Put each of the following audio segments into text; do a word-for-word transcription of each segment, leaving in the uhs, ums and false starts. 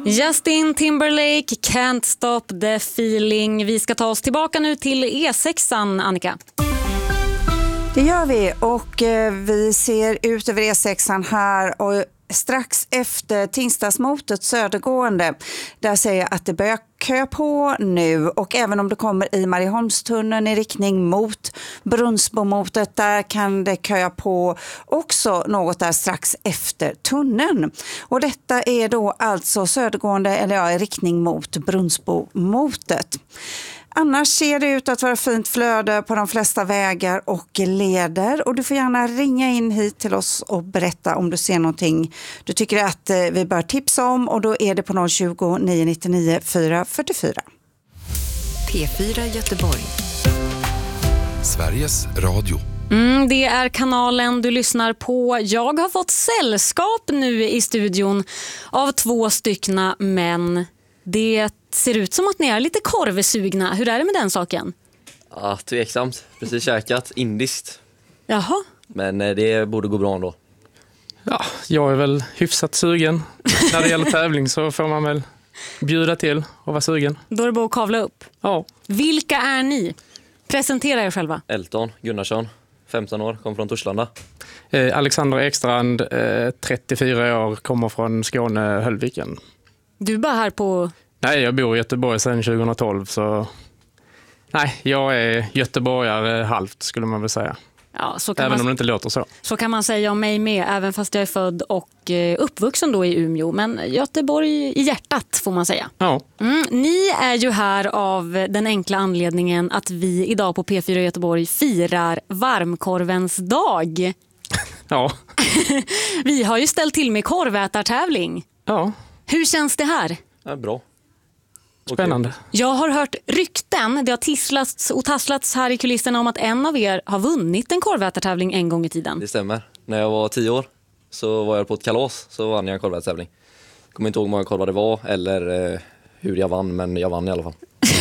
Justin Timberlake, Can't Stop the Feeling. Vi ska ta oss tillbaka nu till E sexan, Annika. Det gör vi, och vi ser ut över E sexan här och strax efter Tingstadsmotet södergående, där säger jag att det börjar kö på nu, och även om det kommer i Marieholmstunneln i riktning mot Brunnsbomotet, där kan det köa på också något där strax efter tunneln. Och detta är då alltså södergående, eller ja, i riktning mot Brunnsbomotet. Annars ser det ut att vara fint flöde på de flesta vägar och leder, och du får gärna ringa in hit till oss och berätta om du ser någonting du tycker att vi bör tipsa om, och då är det på noll tjugo, nio nittionio, fyra fyrtiofyra. P fyra Göteborg. Sveriges Radio. Mm, det är kanalen du lyssnar på. Jag har fått sällskap nu i studion av två styckna män. Det ser ut som att ni är lite korvsugna. Hur är det med den saken? Ja, tveksamt. Precis käkat indiskt. Jaha. Men det borde gå bra ändå. Ja, jag är väl hyfsat sugen. När det gäller tävling så får man väl bjuda till och vara sugen. Då är det bara att kavla upp. Ja. Vilka är ni? Presentera er själva. Elton Gunnarsson, femton år, kommer från Torslanda. Eh, Alexander Ekstrand, eh, trettiofyra år, kommer från Skåne, Höllviken. Du är bara här på... Nej, jag bor i Göteborg sedan tjugohundratolv, så... Nej, jag är göteborgare halvt, skulle man väl säga. Ja, så kan även man... om det inte låter så. Så kan man säga om mig med, även fast jag är född och uppvuxen då i Umeå. Men Göteborg i hjärtat, får man säga. Ja. Mm, ni är ju här av den enkla anledningen att vi idag på P fyra Göteborg firar varmkorvens dag. Ja. Vi har ju ställt till med korvätartävling. Ja. Hur känns det här? Ja, bra. Spännande. Okej. Jag har hört rykten, det har tisslats och tasslats här i kulisserna om att en av er har vunnit en korvätartävling en gång i tiden. Det stämmer. När jag var tio år så var jag på ett kalas, så vann jag en korvätstävling. Jag kommer inte ihåg hur många korvar det var eller eh, hur jag vann, men jag vann i alla fall.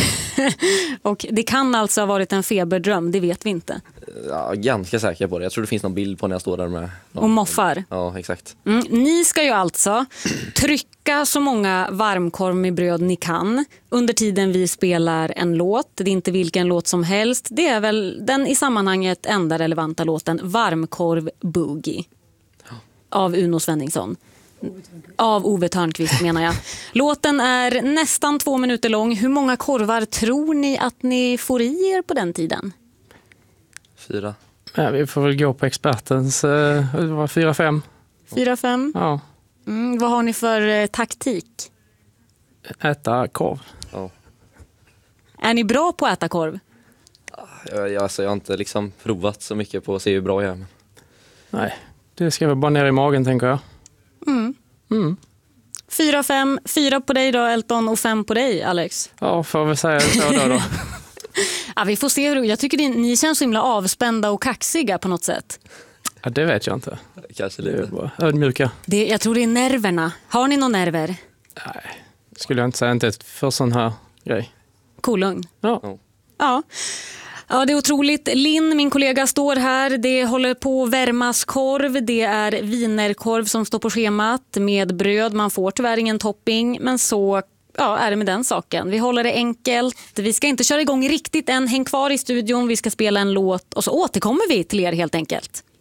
Och det kan alltså ha varit en feberdröm, det vet vi inte. Ja, ganska säker på det. Jag tror det finns någon bild på när jag står där med någon. Och moffar. Ja, exakt. Mm, ni ska ju alltså trycka så många varmkorv med bröd ni kan under tiden vi spelar en låt. Det är inte vilken låt som helst. Det är väl den i sammanhanget enda relevanta låten Varmkorv Boogie av Uno Svenningsson. Av Ove Törnqvist menar jag. Låten är nästan två minuter lång. Hur många korvar tror ni att ni får i er på den tiden? Fyra. Ja, vi får väl gå på expertens eh, fyra, fem. Fyra, fem? Ja. Mm, vad har ni för eh, taktik? Äta korv. Ja. Är ni bra på att äta korv? Jag, jag, alltså, jag har inte liksom provat så mycket på att se hur bra jag är. Men... Nej, det ska väl bara ner i magen, tänker jag. Mm. Mm. Fyra, fem. Fyra på dig då, Elton, och fem på dig, Alex. Ja, får vi säga så då då. Ja, vi får se hur. Jag tycker ni, ni känns så himla avspända och kaxiga på något sätt. Ja, det vet jag inte. Kanske Det är lite. bara ödmjuka. Det, jag tror det är nerverna. Har ni några nerver? Nej, skulle jag inte säga, inte för sån här grej. Kolugn. Ja. Ja. Ja. Ja, det är otroligt. Linn, min kollega, står här. Det håller på att värmas korv. Det är wienerkorv som står på schemat med bröd. Man får tyvärr ingen topping, men så ja, är det med den saken. Vi håller det enkelt. Vi ska inte köra igång riktigt än. Häng kvar i studion. Vi ska spela en låt och så återkommer vi till er helt enkelt.